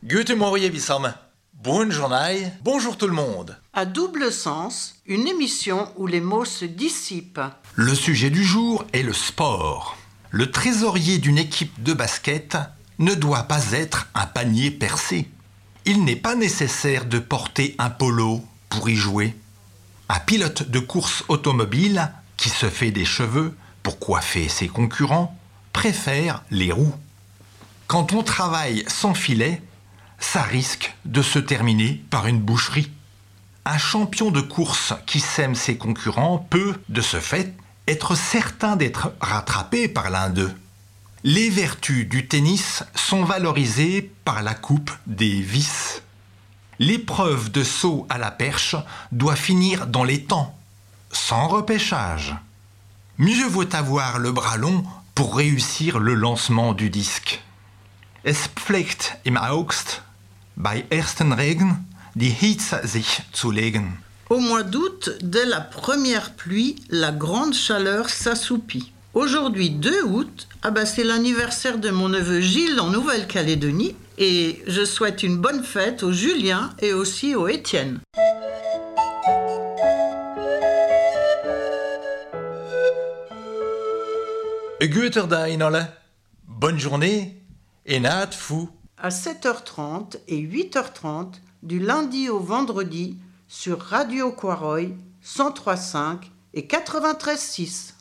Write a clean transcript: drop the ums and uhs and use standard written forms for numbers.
Guten Morgen zusammen. Bonne journée. Bonjour tout le monde. À double sens, une émission où les mots se dissipent. Le sujet du jour est le sport. Le trésorier d'une équipe de basket ne doit pas être un panier percé. Il n'est pas nécessaire de porter un polo pour y jouer. Un pilote de course automobile qui se fait des cheveux pour coiffer ses concurrents préfère les roues. Quand on travaille sans filet, ça risque de se terminer par une boucherie. Un champion de course qui sème ses concurrents peut, de ce fait, être certain d'être rattrapé par l'un d'eux. Les vertus du tennis sont valorisées par la coupe des vices. L'épreuve de saut à la perche doit finir dans les temps, sans repêchage. Mieux vaut avoir le bras long pour réussir le lancement du disque. Es pflegt im August bei ersten Regen die Hitze sich zu legen. Au mois d'août, dès la première pluie, la grande chaleur s'assoupit. Aujourd'hui, 2 août, c'est l'anniversaire de mon neveu Gilles en Nouvelle-Calédonie et je souhaite une bonne fête au Julien et aussi au Étienne. Guter Dag alle. Bonne journée et naat fou. À 7h30 et 8h30, du lundi au vendredi, sur Radio Quaroy, 103.5 et 93.6.